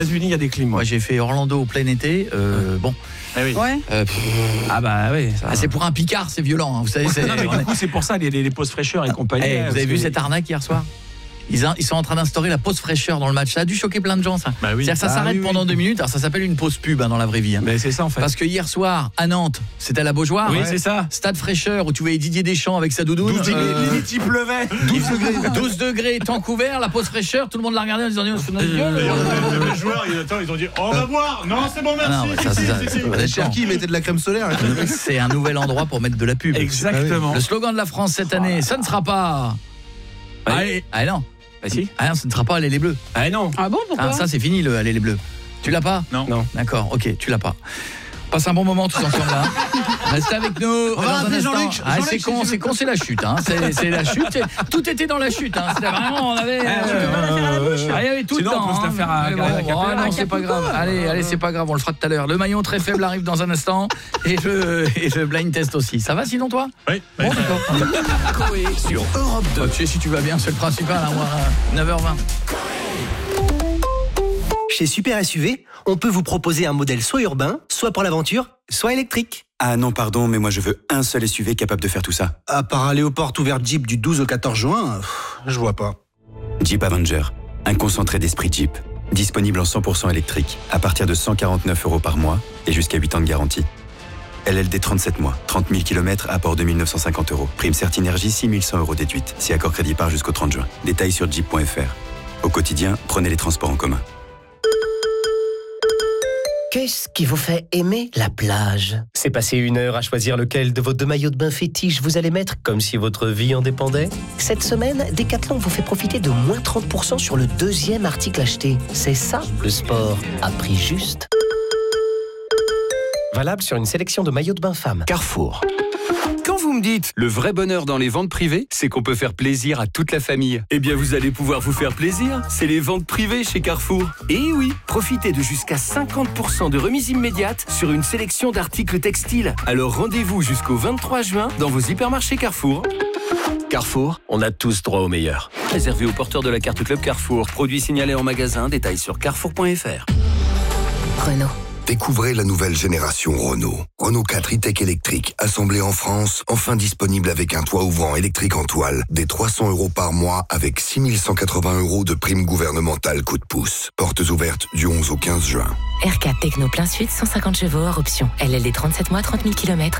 États-Unis, il y a des clim. Moi, j'ai fait Orlando au plein été. Bon. Ah oui. Ouais. Ah bah oui. Ça... c'est pour un Picard, c'est violent. Hein, vous savez. Non, mais du coup, c'est pour ça les pauses fraîcheur et compagnie. Vous avez vu cette arnaque hier soir ? Ils sont en train d'instaurer la pause fraîcheur dans le match. Ça a dû choquer plein de gens, ça. Bah oui. C'est-à-dire que ça s'arrête pendant 2 minutes. Alors ça s'appelle une pause pub dans la vraie vie. Mais c'est ça en fait. Parce que hier soir, à Nantes, c'était à la Beaujoire. Oui, c'est ça. Stade fraîcheur où tu voyais Didier Deschamps avec sa doudoune. Limite, il pleuvait. 12 degrés, temps couvert, la pause fraîcheur. Tout le monde l'a regardé en disant on se fout de notre gueule. Les joueurs, ils ont dit on va boire. Non, c'est bon, merci. Les Cherki mettaient de la crème solaire. C'est un nouvel endroit pour mettre de la pub. Exactement. Le slogan de la France cette année, ça ne sera pas... Allez, non. Bah si. Ah non, ça ne sera pas Allez les Bleus. Ah non. Ah bon, pourquoi Ça c'est fini le Allez les Bleus. Tu l'as pas ? Non. D'accord, ok, tu l'as pas. Passe un bon moment tous ensemble là. Restez avec nous. On va appeler Jean-Luc. C'est con, c'est la chute. Hein. C'est la chute. Tout était dans la chute. Hein. C'était vraiment, on avait. Il y avait tout sinon, dedans. on peut se la faire à non, c'est pas grave. Allez, c'est pas grave. On le fera tout à l'heure. Le maillon très faible arrive dans un instant et le blind test aussi. Ça va sinon toi ? Oui. Bon, d'accord. Coé sur Europe 2. Tu sais si tu vas bien, c'est le principal. Hein, moi, 9h20. Chez Super SUV, on peut vous proposer un modèle soit urbain, soit pour l'aventure, soit électrique. Ah non, pardon, mais moi je veux un seul SUV capable de faire tout ça. À part aller aux portes ouvertes Jeep du 12 au 14 juin, je vois pas. Jeep Avenger, un concentré d'esprit Jeep. Disponible en 100% électrique, à partir de 149 € par mois et jusqu'à 8 ans de garantie. LLD 37 mois, 30 000 km, apport de 1 950 €. Prime Certinergie, 6 100 € déduite, si accord crédit part jusqu'au 30 juin. Détails sur jeep.fr. Au quotidien, prenez les transports en commun. Qu'est-ce qui vous fait aimer la plage ? C'est passer 1 heure à choisir lequel de vos 2 maillots de bain fétiches vous allez mettre, comme si votre vie en dépendait ? Cette semaine, Decathlon vous fait profiter de moins 30% sur le 2e article acheté. C'est ça, le sport à prix juste. Valable sur une sélection de maillots de bain femmes. Carrefour. Quand vous me dites le vrai bonheur dans les ventes privées, c'est qu'on peut faire plaisir à toute la famille. Eh bien, vous allez pouvoir vous faire plaisir. C'est les ventes privées chez Carrefour. Et oui, profitez de jusqu'à 50% de remise immédiate sur une sélection d'articles textiles. Alors rendez-vous jusqu'au 23 juin dans vos hypermarchés Carrefour. Carrefour, on a tous droit au meilleur. Réservé aux porteurs de la carte Club Carrefour. Produit signalé en magasin. Détails sur carrefour.fr. Renault. Découvrez la nouvelle génération Renault. Renault 4 e-Tech électrique, assemblé en France, enfin disponible avec un toit ouvrant électrique en toile, des 300 € par mois avec 6 180 € de prime gouvernementale coup de pouce. Portes ouvertes du 11 au 15 juin. R4 Techno plein sud, 150 chevaux hors option. LLD 37 mois, 30 000 km.